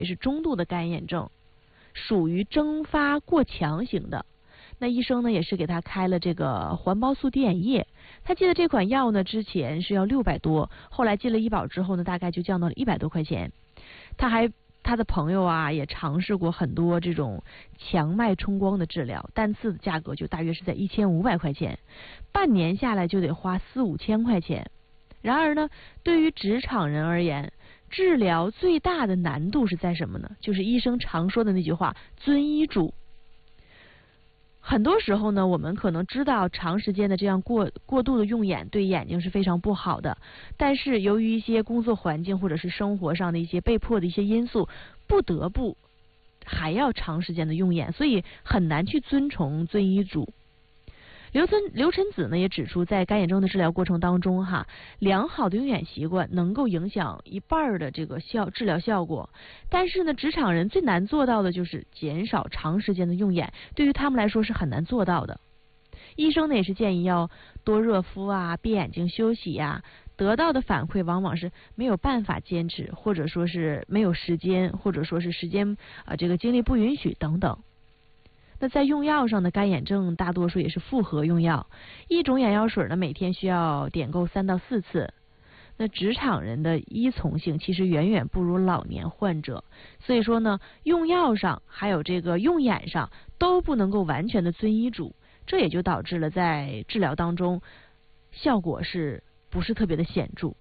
也是中度的干眼症，属于蒸发过强型的。那医生呢也是给他开了这个环孢素滴眼液，他记得这款药呢之前是要600多，后来进了医保之后呢，大概就降到了100多块钱。他的朋友啊也尝试过很多这种强脉冲光的治疗，单次的价格就大约是在1500块钱，半年下来就得花4、5千块钱。然而呢，对于职场人而言，治疗最大的难度是在什么呢？就是医生常说的那句话：遵医嘱。很多时候呢，我们可能知道长时间的这样过度的用眼对眼睛是非常不好的，但是由于一些工作环境或者是生活上的一些被迫的一些因素，不得不还要长时间的用眼，所以很难去遵医嘱。刘晨子呢也指出，在干眼症的治疗过程当中良好的用眼习惯能够影响一半的这个治疗效果，但是呢，职场人最难做到的就是减少长时间的用眼，对于他们来说是很难做到的。医生呢也是建议要多热敷闭眼睛休息得到的反馈往往是没有办法坚持，或者说是没有时间，或者说是时间这个精力不允许等等。那在用药上的干眼症大多数也是复合用药，一种眼药水呢每天需要点购3到4次。那职场人的依从性其实远远不如老年患者，所以说呢，用药上还有这个用眼上都不能够完全的遵医嘱，这也就导致了在治疗当中效果是不是特别的显著。